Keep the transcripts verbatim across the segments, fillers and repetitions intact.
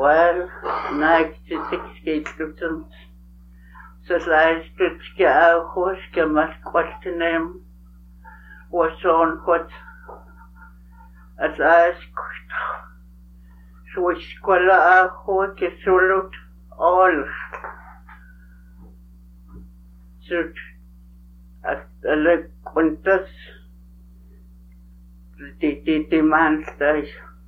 Well, ninety-six kilometers. Så lejst du skal afhuske mig skråt nem. Og sådan godt. At lejst godt. Så vi skulle afhuske solut all. Så at alle grundes. Det det det mandstag.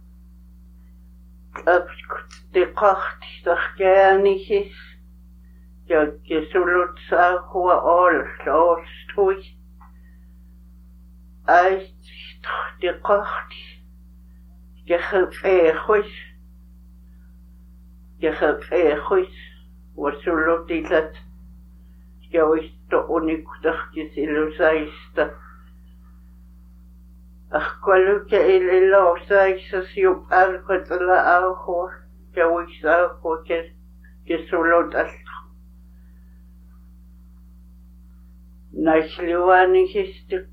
Det kocht doch gerne nicht. Ja, gesulut sa ho all lost hui. Eis det kocht. Jeg havde færhus. Jeg havde færhus. Og sulut det lat. Jeg vidste unikudach gesilusaysta. أخقلك إلى الله سايسس يبقى قتل أخو جويس أخو كسولود أسخ نشلواني هستك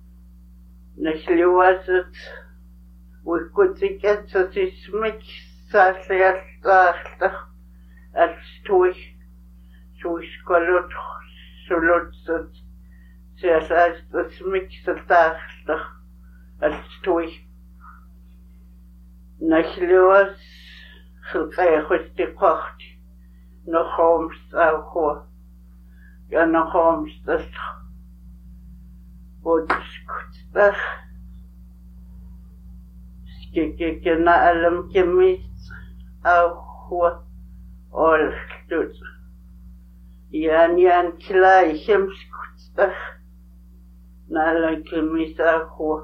نشلوازت وكنتك أنت تسمك ساسي أستاخت أستوي سويس قلت سولود ست سياسات تسمك ستاخت أستوي نشلوز خلقي خستي قاخت نخومس أخو يا نخومس تسخ ودسكت تخ سكيكي كنا ألم كميس أخو أول خلوز يان يان كلاي شمسكت تخ نالم كميس أخو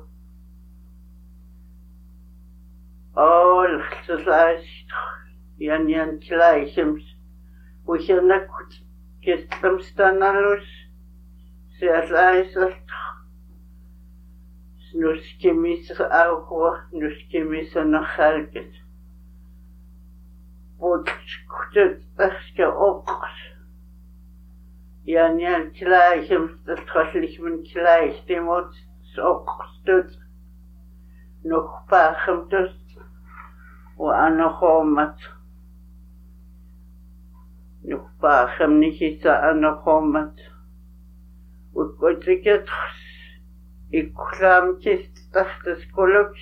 all geslaagd, Jan Jan Kleisjems, hoe je nak gisteren staan alles, zeer leisert, snuske mis auho, snuske mis nog helget, wat skutet echte okkers, Jan Jan Kleisjems, dat trotzdem mijn Kleis, die moet okkers nog pachem dus. وأنا خومت نخباخم نشيسا أنا خومت وقلت لك إكلام تستخت سكولوك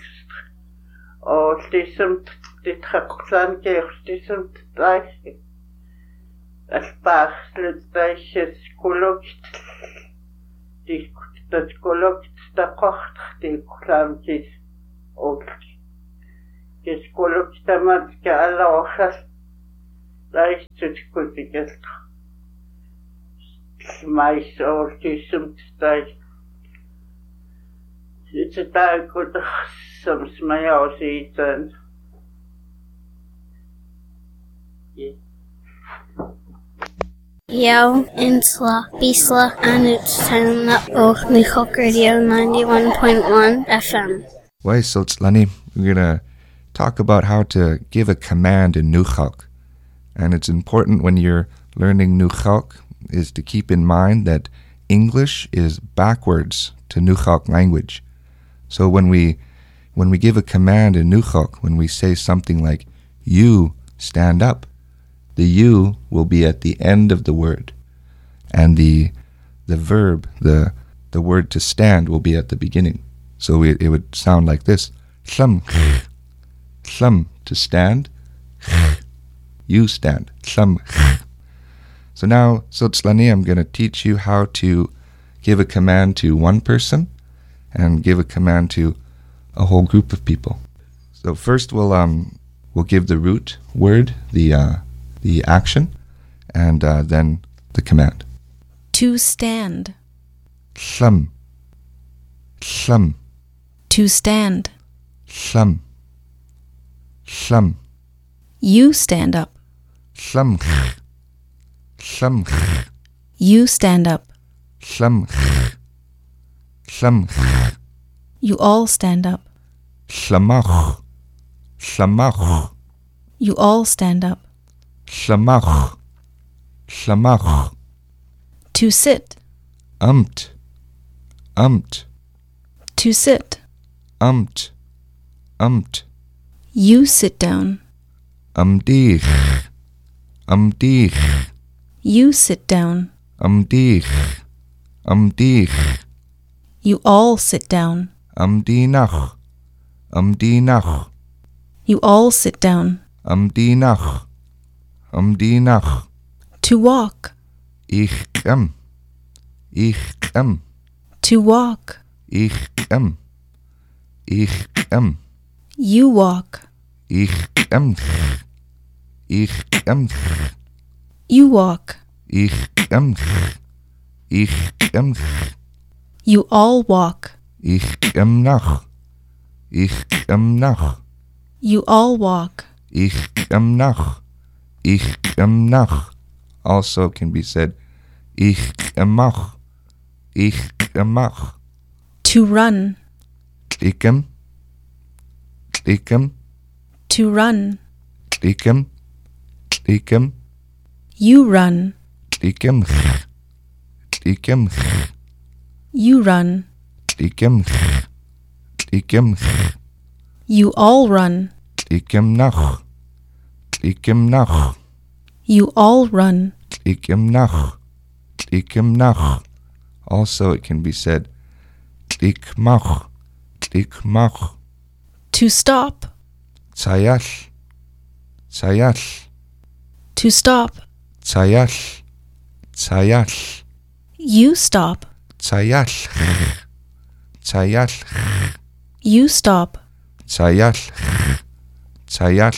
أو تسمت تتخقلان كيخ تسمت تايش الباخ لتايش سكولوك تسكولوك تستقخت إكلام تس أوكي Keskolok tamat ke alla ochas laistut kutikest mais or tisum stai it's a tag kut some smile season Yo, Insla, Bisla, and it's time up oh Nihok Radio ninety-one point one F M. Why, Sultzlani, we're gonna talk about how to give a command in Nukhalk. And it's important when you're learning Nukhalk is to keep in mind that English is backwards to Nukhalk language. So when we when we give a command in Nukhalk, when we say something like, you stand up, the you will be at the end of the word. And the the verb, the the word to stand will be at the beginning. So it, it would sound like this. Shlam. Shlam, to stand. You stand. Shlam. So now, Sultzlani, I'm going to teach you how to give a command to one person and give a command to a whole group of people. So first we'll um we'll give the root word, the uh, the action, and uh, then the command. To stand. Shlam. Shlam. To stand. Shlam. Shlam. You stand up. Shlam. Shlam. You stand up. Shlam. Shlam. You all stand up. Shlamach. Shlamach. You all stand up. Shlamach. Shlamach. To sit. Umt. Umt. To sit. Umt. Umt. You sit down. Amdich. Amdich. You sit down. Amdich. Amdich. You all sit down. Amdinach. Amdinach. You all sit down. Amdinach. Amdinach. To walk. Ich kem. Ich kem. To walk. Ich kem. Ich kem. You walk. Ich kem. Ich kem. You walk. Ich kem. Ich kem. You all walk. Ich kem nach. Ich kem nach. You all walk. Ich kem nach. Ich kem nach. Also can be said, ich kemach. Ich kemach. To run. Klikem. Klikem. To run. Klikem. Klikem. You run. Klikem. Klikem. You run. Klikem. Klikem. You all run. Klikem nach. Klikem nach. You all run. Klikem nach. Klikem nach. Also it can be said, klikmach. Klikmach. To stop. Tsayal. Tsayal. To stop. Tsayal. Tsayal. You stop. Tsayal. Tsayal. You stop. Tsayal. Tsayal.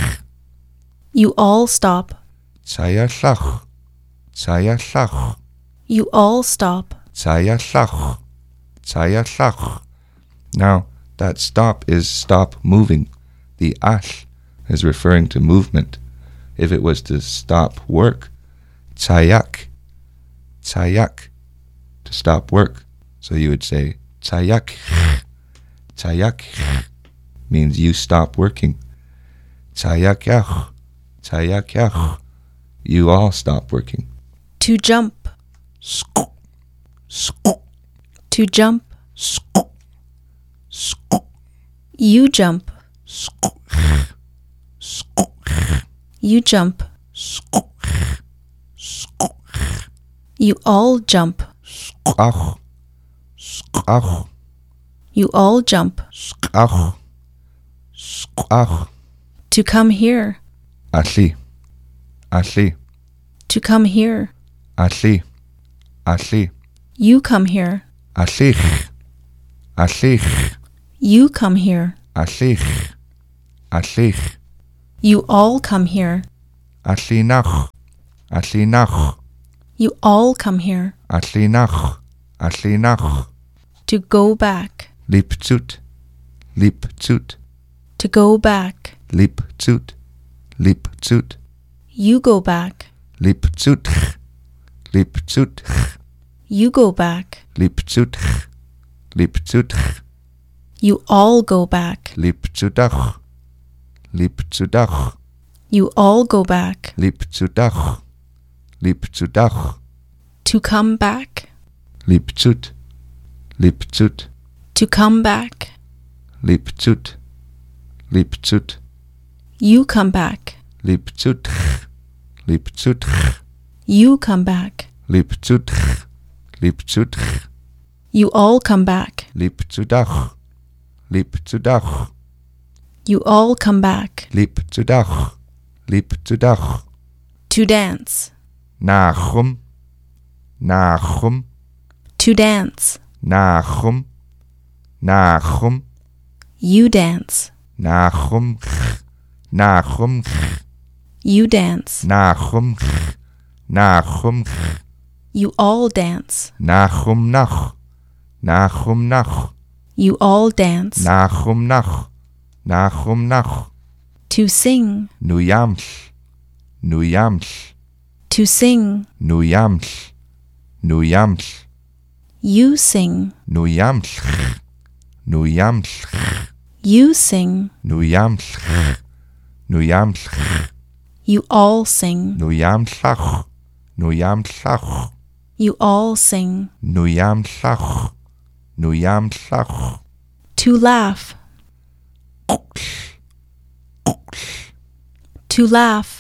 You all stop. Tsayalach. Tsayalach. You all stop. Tsayalach. Tsayalach. Now, that stop is stop moving. The ash is referring to movement. If it was to stop work, tsayak. Tsayak. To stop work. So you would say, tsayak. Tsayak means you stop working. Tsayakyach. Tsayakyach. You all stop working. To jump. Skuk. Skuk. To jump. Skuk. Skuk. You jump. Skuk. Skuk. You jump. Skuk. Skuk. You all jump. Skach. Skach. You all jump. Skach. Skach. To come here. Asli. Asli. To come here. Asli. Asli. You come here. Aslich. Aslich. You come here. Aslich. Aslich. You all come here. Aslinach. Aslinach. You all come here. Aslinach. Aslinach. To go back. Lipzut. Lipzut. To go back. Lipzut. Lipzut. You go back. Lipzut. Lipzut. You go back. Lipzut. Lipzut. You all go back. Lipzudach. Lipzudach. You all go back. Lipzudach. Lipzudach. To come back. Lipzut. Lipzut. To come back. Lipzut. Lipzut. You come back. Lipzut. Lipzut. You come back. Lipzut. Lipzut. You all come back. Lipzudach. Lipzudach. You all come back. Lipzudach. Lipzudach. To dance. Nachum. Nachum. To dance. Nachum. Nachum. You dance. Nachum. Nachum. You dance. Nachum. Nachum. You all dance. Nachum nach. Nachum nach. You all dance. Nachum nach. Nachum nach. To sing. Nuyamsh. Nuyamsh. To sing. Nuyamsh. Nuyamsh. You sing. Nuyamsh. Nuyamsh. You sing. Nuyamsh. Nuyamsh. You all sing. Nuyamshach. Nuyamshach. You all sing. Nuyamshach. Nuyamshach. To laugh. To To laugh.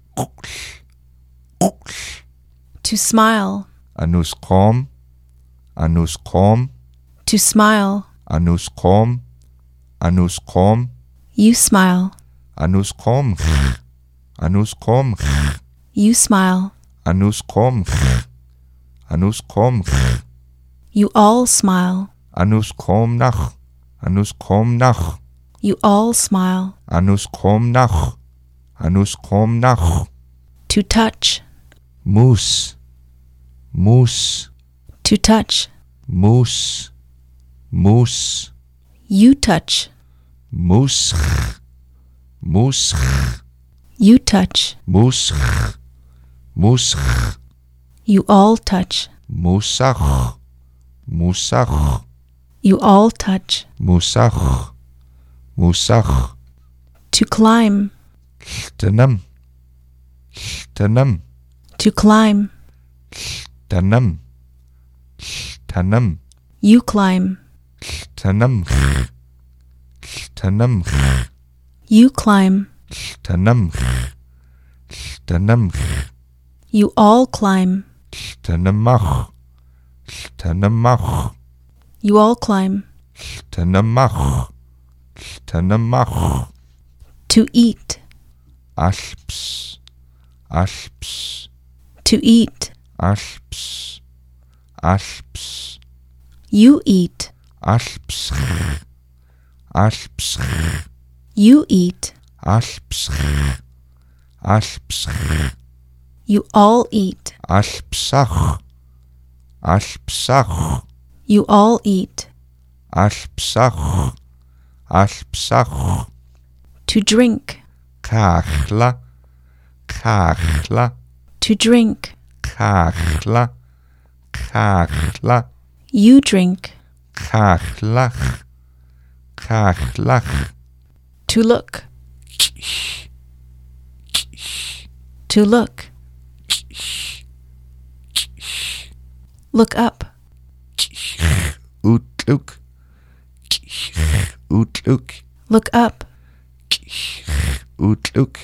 To smile. Anus kom. Anus kom. To smile. Anus kom. Anus kom. You smile. Anus kom. Anus kom. You smile. Anus kom. Anus kom. You all smile. Anus kom nach. Anus kom nach. You all smile. Anus kom nach. Anus kom nach. To touch. Moose. Moose. To touch. Moose. Moose. You touch. Moose. Moose. You touch. Moose. Moose. You all touch. Moosach. Moosach. You all touch. Moosach. Moosach. To climb. Chtanam. Chtanam. To climb. Chtanam. Chtanam. You climb. Chtanam. Chtanam. You climb. Chtanam. Chtanam. You all climb. Chtanamach. Chtanamach. You all climb. Chtanamach. Chtanamach. To eat. Alps. Alps. To eat. Alps. Alps. You eat. Alps. Alps. You eat. Alps. Alps. You all eat. Alpsach. Alpsach. You all eat. Alpsach. Alpsach. To drink. Kachla. Kachla. To drink. Kachla. Kachla. You drink. Kachlach. Kachlach. To look. To look. Look up. Utluk. Utluk. Look up. Utluk.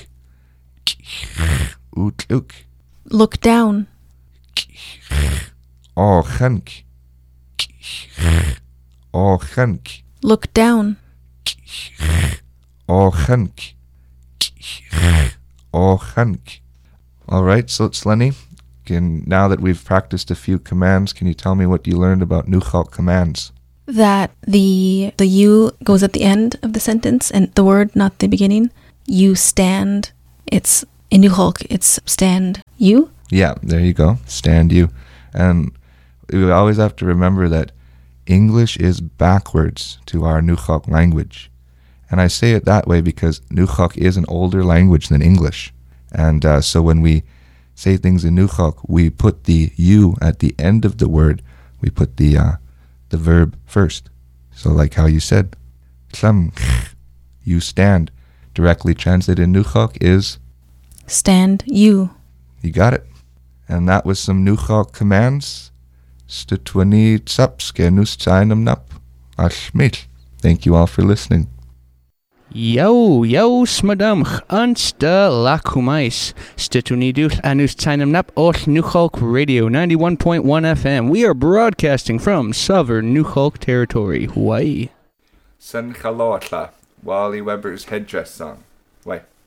Utluk. Look down. Ochank. Ochank. Look down. Ochank. Ochank. All right, so it's Lenny. Can, now that we've practiced a few commands, can you tell me what you learned about Nuxalk commands? That the the you goes at the end of the sentence and the word, not the beginning. You stand. It's in Nuxalk, it's stand you. Yeah, there you go. Stand you. And we always have to remember that English is backwards to our Nuxalk language. And I say it that way because Nuxalk is an older language than English. And uh, so when we say things in Nuxalk, we put the you at the end of the word. We put the uh, the verb first. So like how you said, Tlam, you stand. Directly translated in Nuxalk is stand you. You got it. And that was some Nuxalk commands. Stutwani tsapske nustsainam nap. Ashmil. Thank you all for listening. Yo, yo, smadamch, ansta lakumais. Stutuniduth anus tainam nap ol Nuxalk Radio ninety-one point one F M. We are broadcasting from Southern Nuxalk Territory, Hawaii. San Chaloatla, Wally Weber's headdress song. Wait.